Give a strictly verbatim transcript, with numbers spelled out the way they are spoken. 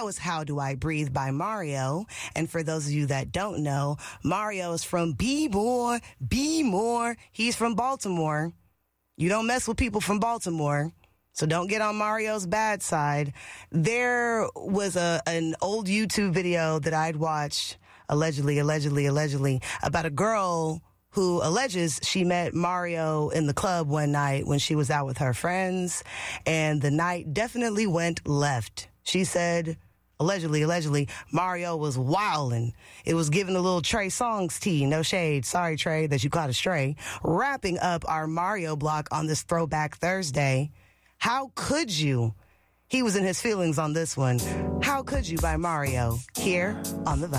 That was How Do I Breathe by Mario. And for those of you that don't know, Mario is from Be More, Be More. He's from Baltimore. You don't mess with people from Baltimore. So don't get on Mario's bad side. There was a an old YouTube video that I'd watched, allegedly, allegedly, allegedly, about a girl who alleges she met Mario in the club one night when she was out with her friends, and the night definitely went left. She said, allegedly, allegedly, Mario was wildin'. It was giving a little Trey Songz tea. No shade. Sorry, Trey, that you caught a stray. Wrapping up our Mario block on this Throwback Thursday. How Could You? He was in his feelings on this one. How Could You by Mario, here on The Vibe.